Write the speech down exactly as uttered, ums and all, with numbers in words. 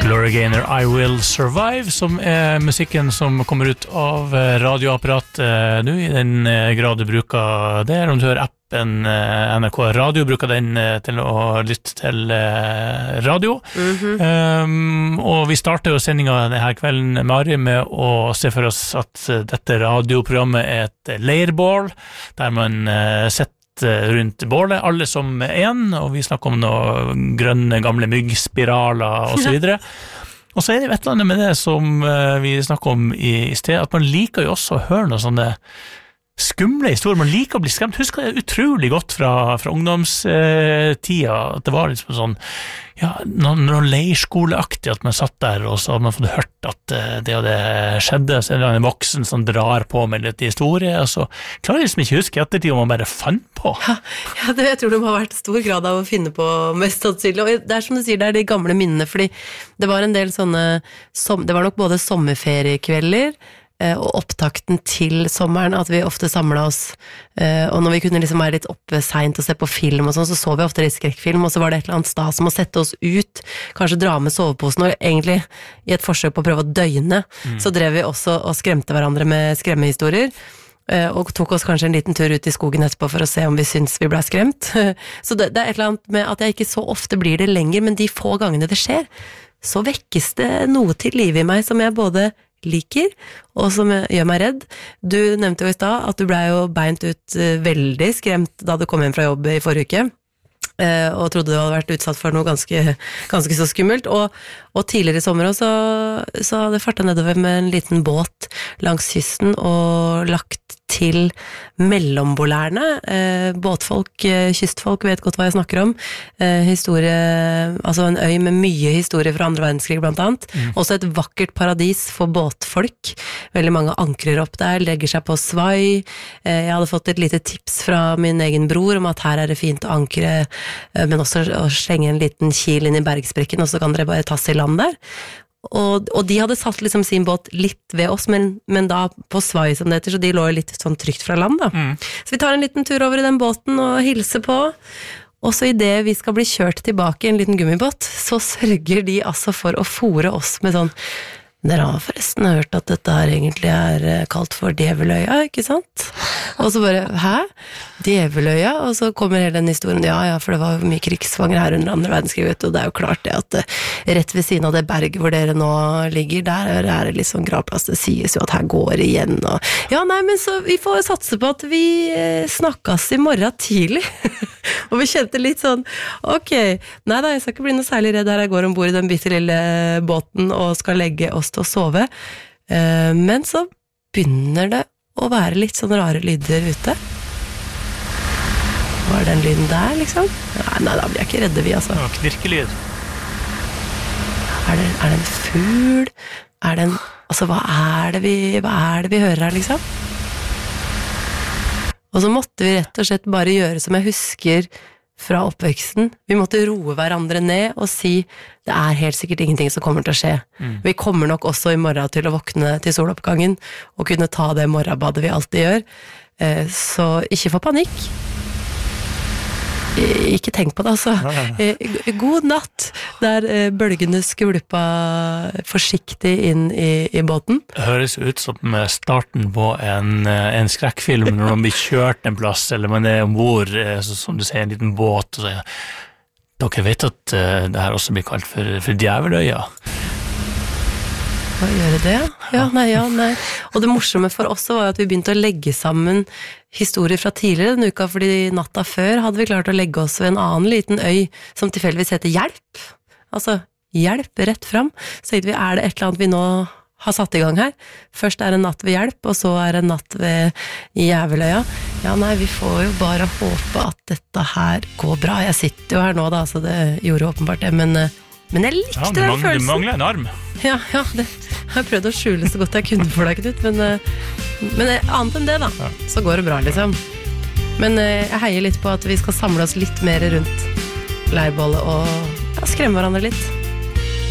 Gloria Gaynor, I Will Survive, som er musikken som kommer ut av radioapparat uh, nå, i den uh, grad du bruker det, om du hører appen uh, N R K Radio, bruker den uh, til å lytte til uh, radio. Mm-hmm. Um, og vi starter jo sendingen denne kvelden, Mari, med å se for oss at uh, dette radioprogrammet er et leirbål, der man uh, setter rundt bålet, alle som en, og vi snakker om noen grønne, gamle myggspiraler og så videre. Og så er det et eller annet med det som vi snakker om i, i sted, at man liker jo også å høre noen sånne skumle historier, man liker å bli skremt. Husker jeg utrolig godt fra, fra ungdomstida, at det var liksom sånn, ja, noen, noen leirskoleaktig, at man satt der, og så hadde man fått hørt at det og det skjedde, så er det en voksen som drar på med litt historie, og så klarer jeg liksom ikke huske ettertid om man bare fant på. Ja, ja det, jeg tror det må ha vært stor grad av å finne på mest sannsynlig, og det er som du sier, det er de gamle minnene, fordi det var en del sånne, som, det var nok både sommerferiekvelder, og opptakten til sommeren, at vi ofte samlet oss, og når vi kunne liksom være litt oppe sent og se på film og sånn, så så vi ofte litt skrekkfilm, og så var det et eller annet sted som å sette oss ut, kanskje dra med soveposen, og egentlig i et forsøk på å prøve å døgne, mm. så drev vi også og skremte hverandre med skremmehistorier, og tok oss kanskje en liten tur ut i skogen etterpå for å se om vi syns vi ble skremt. Så det, det er et eller annet med at jeg ikke så ofte blir det lenger, men de få gangene det skjer, så vekkes det noe til liv i meg som jeg både liker, og som gjør meg redd. Du nevnte jo i sted at du ble jo beint ut veldig skremt da du kom hjem fra jobb i forrige uke, og trodde du hadde vært utsatt for noe ganske, ganske så skummelt, og, og tidligere i sommer også, så hadde jeg fartet nedover med en liten båt langs kysten og lagt til mellombolærene, eh, båtfolk, eh, kystfolk vet godt hva jeg snakker om, eh, historie, altså en øy med mye historie fra andre verdenskrig blant annet, mm. også et vakkert paradis for båtfolk, veldig mange ankrer opp der, legger seg på svai, eh, jeg hadde fått et lite tips fra min egen bror om at her er det fint å ankre, eh, men også å slenge en liten kil inn i bergsprekken, og så kan dere bare tas i land der. Og, og de hadde satt liksom sin båt litt ved oss, men, men da på svai som det heter, så de lå litt sånn trygt fra land da. Mm. Så vi tar en liten tur over i den båten og hilser på, og så i det vi skal bli kjørt tilbake i en liten gummibåt, så sørger de altså for å fôre oss med sånn, dere har forresten hørt at dette her egentlig er kalt for Djeveløya, ikke sant? Og så bare, hæ? Djeveløya? Og så kommer hele den historien, ja, ja, for det var mye krigsfanger her under andre verdenskrig, vet du, og det er jo klart det at rett ved siden av det berget hvor dere nå ligger, der er det liksom gravplass, det sies jo at her går det igjen, og ja, nei, men så vi får satse på at vi snakkes i morgen tidlig, og vi kjente litt sånn, ok, nei da, jeg skal ikke bli noe særlig redd her jeg går ombord i den bitte lille båten og skal legge oss til å sove, men så begynner det å være litt sånn rare lyder ute. Hva er den lyden der, liksom? Nei, nei, da blir jeg ikke redde vi, altså. Ja, knirkelyd. Er det, er det en fugl? Er det en, altså, hva er det vi, hva er det vi hører her, liksom? Og så måtte vi rett og slett bare gjøre som jeg husker fra oppveksten. Vi måtte roe hverandre ned og si, det er helt sikkert ingenting som kommer til å skje. Mm. Vi kommer nok også i morgen til å våkne til soloppgangen og kunne ta det morgenbadet vi alltid gjør. Så ikke få panikk. Ikke tenk på det, altså. God natt, der bølgene skvulpa forsiktig inn i, i båten. Det høres ut som starten på en, en skrekkfilm når man blir kjørt en plass, eller man er ombord, som du sier, en liten båt, og så, dere vet at det her også blir kalt for, for Djeveløya. Hva gjør det? Ja, nei, ja, nei. Og det morsomme for oss var at vi begynte å legge sammen historier fra tidligere den uka, fordi natta før hadde vi klart å legge oss ved en annen liten øy som tilfeldigvis heter Hjelp. Altså, hjelp rett fram. Så vi, er det et eller annet vi nå har satt i gang her? Først er det en natt ved Hjelp, og så er det en natt ved Djeveløya. Ja, nei, vi får jo bare håpe at dette her går bra. Jeg sitter jo her nå da, så det gjorde åpenbart det, men... Men jeg likte ja, den mangler, følelsen. Du mangler en arm. Ja, ja det, jeg har prøvd å skjule så godt jeg kunne for deg, Knut, men, men annet enn det da, ja. Så går det bra liksom. Men jeg heier litt på at vi skal samle oss litt mer rundt leirbålet og ja, skremme hverandre litt.